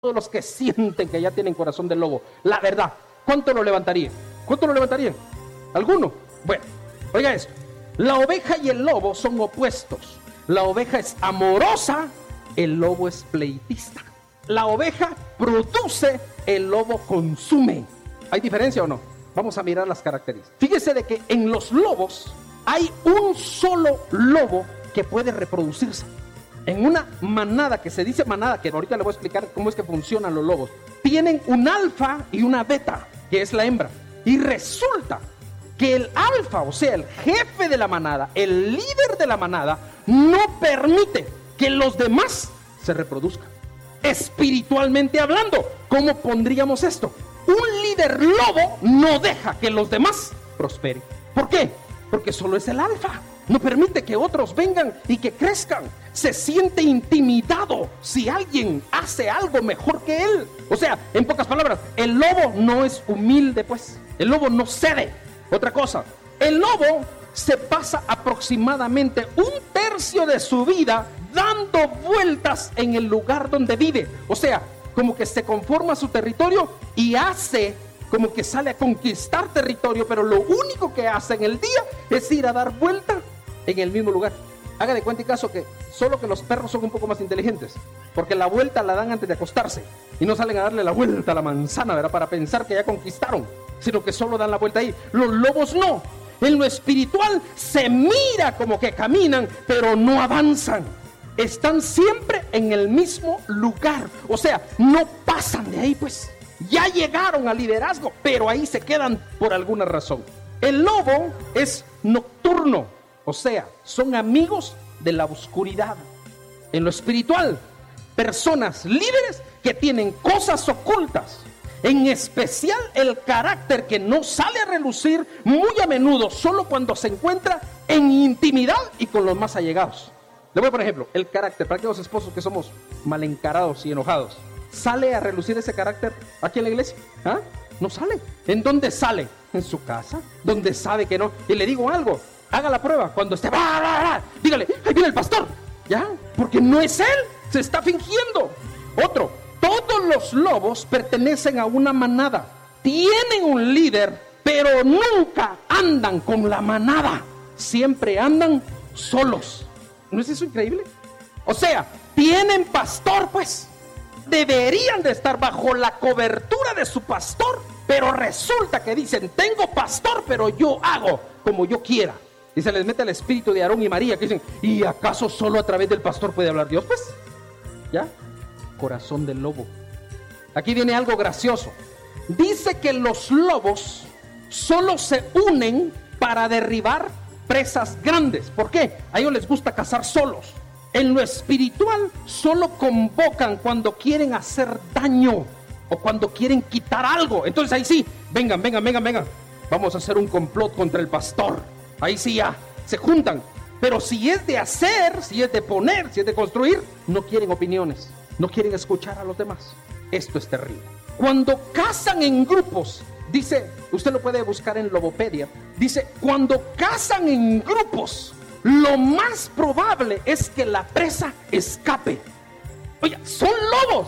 todos los que sienten que ya tienen corazón de lobo, la verdad, ¿cuánto lo levantarían? ¿Cuánto lo levantarían? ¿Alguno? Bueno, oiga esto. La oveja y el lobo son opuestos. La oveja es amorosa, el lobo es pleitista. La oveja produce, el lobo consume. ¿Hay diferencia o no? Vamos a mirar las características. Fíjese de que en los lobos hay un solo lobo que puede reproducirse. En una manada, que se dice manada, que ahorita le voy a explicar cómo es que funcionan los lobos, tienen un alfa y una beta, que es la hembra. Y resulta que el alfa, o sea, el jefe de la manada, el líder de la manada, no permite que los demás se reproduzcan. Espiritualmente hablando, ¿cómo pondríamos esto? Un líder lobo no deja que los demás prosperen. ¿Por qué? Porque solo es el alfa. No permite que otros vengan y que crezcan. Se siente intimidado si alguien hace algo mejor que él. O sea, en pocas palabras, el lobo no es humilde, pues. El lobo no cede. Otra cosa, el lobo se pasa aproximadamente 1/3 de su vida dando vueltas en el lugar donde vive. O sea, como que se conforma su territorio y hace como que sale a conquistar territorio, pero lo único que hace en el día es ir a dar vuelta en el mismo lugar. Haga de cuenta y caso que solo que los perros son un poco más inteligentes, porque la vuelta la dan antes de acostarse y no salen a darle la vuelta a la manzana, ¿verdad? Para pensar que ya conquistaron, sino que solo dan la vuelta ahí. Los lobos no. En lo espiritual se mira como que caminan, pero no avanzan. Están siempre en el mismo lugar. O sea, no pasan de ahí, pues. Ya llegaron al liderazgo, pero ahí se quedan por alguna razón. El lobo es nocturno, o sea, son amigos de la oscuridad. En lo espiritual, personas líderes que tienen cosas ocultas, en especial el carácter que no sale a relucir muy a menudo, solo cuando se encuentra en intimidad y con los más allegados. Le voy a poner ejemplo, el carácter, para aquellos esposos que somos mal encarados y enojados. ¿Sale a relucir ese carácter aquí en la iglesia? ¿Ah? No sale. ¿En dónde sale? En su casa, donde sabe que no. Y le digo algo, haga la prueba. Cuando esté, dígale, ahí viene el pastor. ¿Ya? Porque no es él, se está fingiendo. Otro, todos los lobos pertenecen a una manada. Tienen un líder, pero nunca andan con la manada. Siempre andan solos. ¿No es eso increíble? O sea, tienen pastor, pues. Deberían de estar bajo la cobertura de su pastor, pero resulta que dicen, tengo pastor, pero yo hago como yo quiera. Y se les mete el espíritu de Aarón y María, que dicen, ¿y acaso solo a través del pastor puede hablar Dios? Pues, ¿ya? Corazón del lobo. Aquí viene algo gracioso. Dice que los lobos solo se unen para derribar presas grandes. ¿Por qué? A ellos les gusta cazar solos. En lo espiritual solo convocan cuando quieren hacer daño o cuando quieren quitar algo. Entonces ahí sí, vengan. Vamos a hacer un complot contra el pastor. Ahí sí ya, se juntan. Pero si es de hacer, si es de poner, si es de construir, no quieren opiniones, no quieren escuchar a los demás. Esto es terrible. Cuando cazan en grupos, dice, usted lo puede buscar en Lobopedia, dice, cuando cazan en grupos, lo más probable es que la presa escape. Oye, son lobos,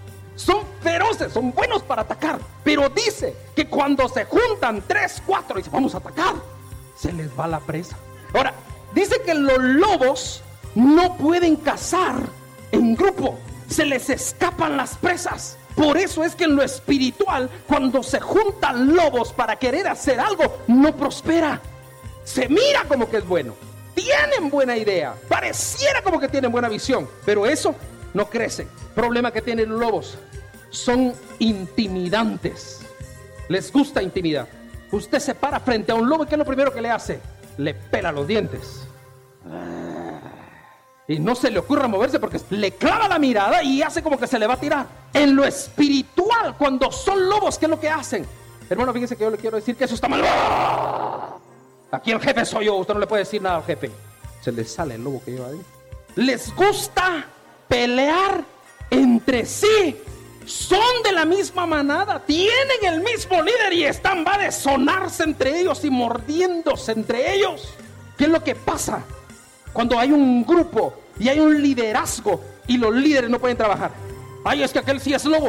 son feroces, son buenos para atacar, pero dice que cuando se juntan 3, 4 y dicen, vamos a atacar, se les va la presa. Ahora, dice que los lobos no pueden cazar en grupo, se les escapan las presas. Por eso es que en lo espiritual, cuando se juntan lobos para querer hacer algo, no prospera. Se mira como que es bueno, tienen buena idea, pareciera como que tienen buena visión, pero eso no crece. Problema que tienen los lobos, son intimidantes. Les gusta intimidar. Usted se para frente a un lobo y ¿qué es lo primero que le hace? Le pela los dientes. Y no se le ocurra moverse porque le clava la mirada y hace como que se le va a tirar. En lo espiritual, cuando son lobos, ¿qué es lo que hacen? Hermano, fíjese que yo le quiero decir que eso está mal. Aquí el jefe soy yo, usted no le puede decir nada al jefe. Se les sale el lobo que lleva ahí. Les gusta pelear entre sí. Son de la misma manada, tienen el mismo líder y están va de sonarse entre ellos y mordiéndose entre ellos. ¿Qué es lo que pasa cuando hay un grupo y hay un liderazgo y los líderes no pueden trabajar? Ay, es que aquel sí es lobo.